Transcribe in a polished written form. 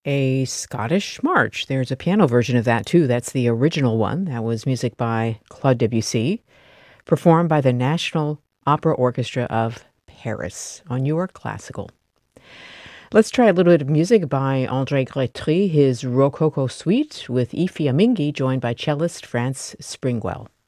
A Scottish march. There's a piano version of that too. That's the original one. That was music by Claude Debussy, performed by the National Opera Orchestra of Paris on your classical. Let's try a little bit of music by André Grétry, his Rococo Suite with I Fiammingi, joined by cellist France Springwell.